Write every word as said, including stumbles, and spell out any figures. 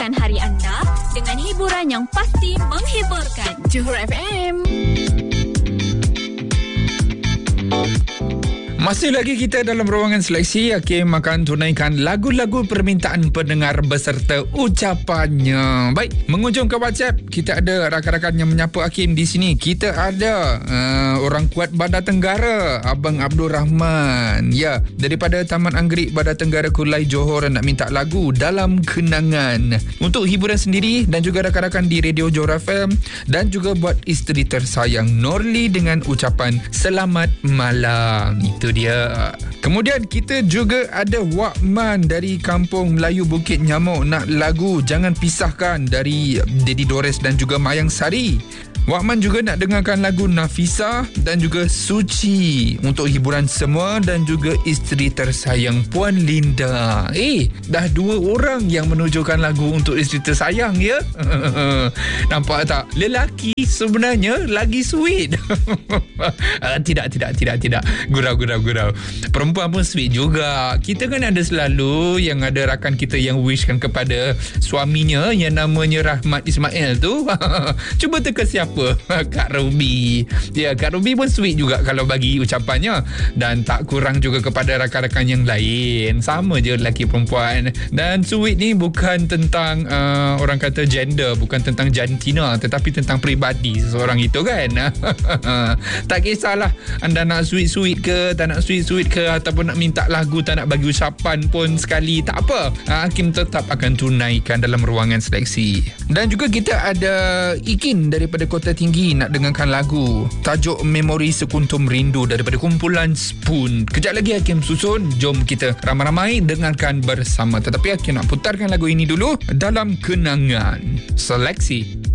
mulakan hari anda dengan hiburan yang pasti menghiburkan. Johor F M. Masih lagi kita dalam ruangan seleksi. Hakim akan tunaikan lagu-lagu permintaan pendengar beserta ucapannya. Baik, mengunjung ke WhatsApp, kita ada rakan-rakan yang menyapa Hakim di sini. Kita ada uh, orang kuat Bandar Tenggara, Abang Abdul Rahman. Ya, daripada Taman Anggerik Bandar Tenggara Kulai Johor nak minta lagu Dalam Kenangan untuk hiburan sendiri dan juga rakan-rakan di Radio Johor F M, dan juga buat isteri tersayang Norli dengan ucapan selamat malam. Itu dia. Kemudian kita juga ada Wakman dari Kampung Melayu Bukit Nyamuk nak lagu Jangan Pisahkan dari Dedi Dores dan juga Mayang Sari. Wakman juga nak dengarkan lagu Nafisa dan juga Suci untuk hiburan semua dan juga isteri tersayang Puan Linda. Eh, dah dua orang yang menunjukkan lagu untuk isteri tersayang, ya? Nampak tak? Lelaki sebenarnya lagi sweet. uh, tidak, tidak, tidak, tidak. Gurau, gurau, gurau. Perempuan pun sweet juga. Kita kan ada selalu yang ada rakan kita yang wishkan kepada suaminya yang namanya Rahmat Ismail tu. Cuba teka siapa? Kak Ruby. Ya, Kak Ruby pun sweet juga kalau bagi ucapannya, dan tak kurang juga kepada rakan-rakan yang lain. Sama je lelaki perempuan. Dan sweet ni bukan tentang uh, orang kata gender, bukan tentang jantina, tetapi tentang peribadi seseorang itu kan. Tak kisahlah anda nak sweet-sweet ke, tak nak sweet-sweet ke, ataupun nak minta lagu, tak nak bagi ucapan pun sekali, tak apa. Hakim tetap akan tunaikan dalam ruangan seleksi. Dan juga kita ada Ikin daripada Kota Tinggi nak dengarkan lagu tajuk Memori Sekuntum Rindu daripada kumpulan Spoon. Kejap lagi Hakim susun. Jom kita ramai-ramai dengarkan bersama. Tetapi Hakim nak putarkan lagu ini dulu, Dalam Kenangan. Seleksi.